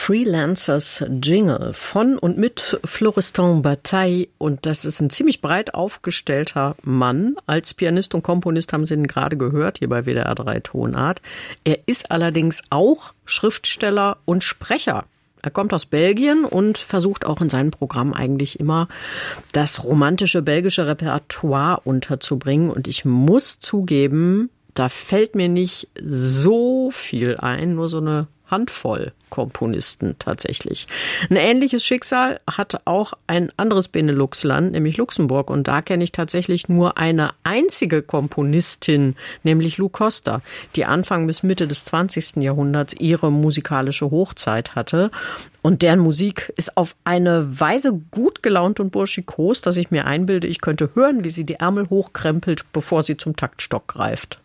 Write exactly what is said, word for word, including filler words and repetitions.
Freelancers Jingle von und mit Florestan Bataille. Und das ist ein ziemlich breit aufgestellter Mann. Als Pianist und Komponist haben Sie ihn gerade gehört, hier bei W D R drei Tonart. Er ist allerdings auch Schriftsteller und Sprecher. Er kommt aus Belgien und versucht auch in seinem Programm eigentlich immer das romantische belgische Repertoire unterzubringen. Und ich muss zugeben, da fällt mir nicht so viel ein, nur so eine Handvoll Komponisten tatsächlich. Ein ähnliches Schicksal hat auch ein anderes Benelux-Land, nämlich Luxemburg. Und da kenne ich tatsächlich nur eine einzige Komponistin, nämlich Lou Costa, die Anfang bis Mitte des zwanzigsten Jahrhunderts ihre musikalische Hochzeit hatte. Und deren Musik ist auf eine Weise gut gelaunt und burschikos, dass ich mir einbilde, ich könnte hören, wie sie die Ärmel hochkrempelt, bevor sie zum Taktstock greift.